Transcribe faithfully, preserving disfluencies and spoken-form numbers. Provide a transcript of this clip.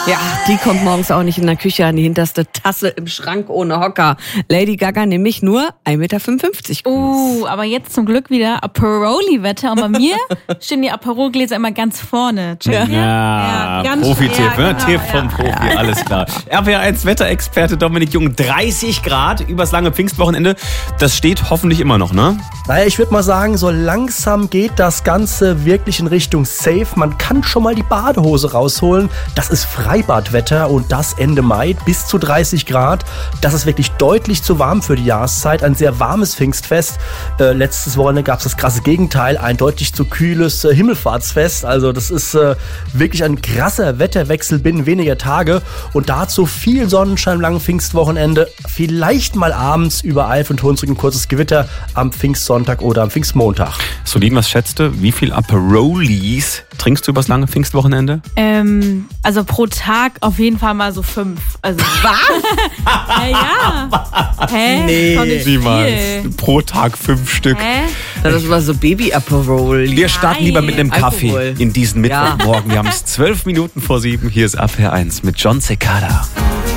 Ja, die kommt morgens auch nicht in der Küche an die hinterste Tasse im Schrank ohne Hocker. Lady Gaga nämlich nur ein Meter fünfundfünfzig groß. Uh, aber jetzt zum Glück wieder Aperoli-Wetter. Und bei mir stehen die Aperol-Gläser immer ganz vorne. Check Ja, ihr? ja ganz Profi-Tipp, ja, ne? genau, Tipp vom ja, Profi, ja. alles klar. R P R eins Wetterexperte Dominik Jung, dreißig Grad übers lange Pfingstwochenende. Das steht hoffentlich immer noch, ne? Naja, ich würde mal sagen, so langsam geht das Ganze wirklich in Richtung Safe. Man kann schon mal die Badehose rausholen. Das ist Freibadwetter und das Ende Mai bis zu dreißig Grad. Das ist wirklich deutlich zu warm für die Jahreszeit. Ein sehr warmes Pfingstfest. Äh, letztes Wochenende gab es das krasse Gegenteil. Ein deutlich zu kühles äh, Himmelfahrtsfest. Also das ist äh, wirklich ein krasser Wetterwechsel binnen weniger Tage. Und dazu viel Sonnenschein am langen Pfingstwochenende. Vielleicht mal abends über Eif und Hunsrück ein kurzes Gewitter am Pfingstsonntag oder am Pfingstmontag. Solin, was schätzt du? Wie viel Aperolis trinkst du übers lange Pfingstwochenende? Ähm, also pro Tag auf jeden Fall mal so fünf. Also was? Hä, ja. Hä? Nee. Ist doch nicht viel. Pro Tag fünf Stück. Hä? Das war so Baby-Aperol. Wir starten lieber mit einem Kaffee Alkohol. in diesen Ja. Mittwochmorgen. Wir haben es zwölf Minuten vor sieben. Hier ist R P R eins mit John Cicada.